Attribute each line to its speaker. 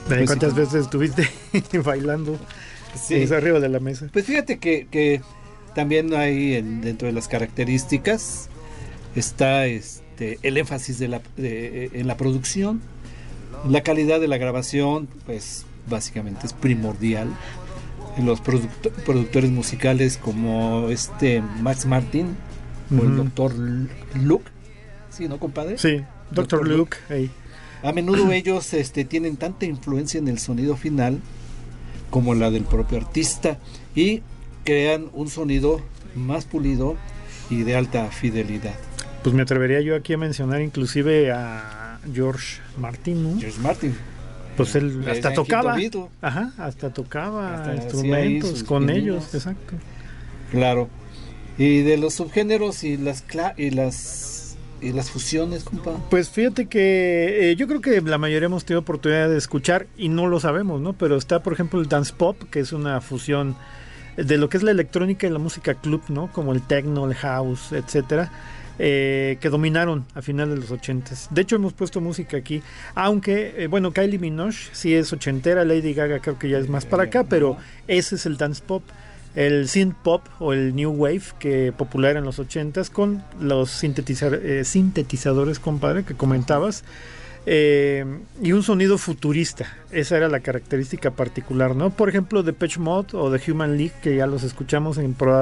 Speaker 1: ¿Cuántas veces estuviste bailando arriba de la mesa?
Speaker 2: Pues fíjate que también hay dentro de las características está el énfasis en la producción. La calidad de la grabación, pues básicamente es primordial. Los productores musicales como Max Martin o el Dr. Luke, ¿sí, no, compadre?
Speaker 1: Sí, Dr. Luke. Hey.
Speaker 2: A menudo ellos tienen tanta influencia en el sonido final como la del propio artista y crean un sonido más pulido y de alta fidelidad.
Speaker 1: Pues me atrevería yo aquí a mencionar inclusive a George Martin, ¿no?
Speaker 2: George Martin.
Speaker 1: Pues él hasta tocaba. Hasta tocaba instrumentos con ellos, exacto.
Speaker 2: Claro. Y de los subgéneros y las fusiones, compa.
Speaker 1: Pues fíjate que yo creo que la mayoría hemos tenido oportunidad de escuchar y no lo sabemos, ¿no? Pero está, por ejemplo, el dance pop, que es una fusión de lo que es la electrónica y la música club, ¿no? Como el techno, el house, etcétera. Que dominaron a finales de los 80s. De hecho hemos puesto música aquí, aunque Kylie Minogue sí es ochentera, Lady Gaga creo que ya es más para acá, pero ese es el dance pop, el synth pop o el new wave, que popular en los 80s con los sintetizadores, compadre, que comentabas, y un sonido futurista. Esa era la característica particular, ¿no? Por ejemplo, Depeche Mode o The Human League, que ya los escuchamos en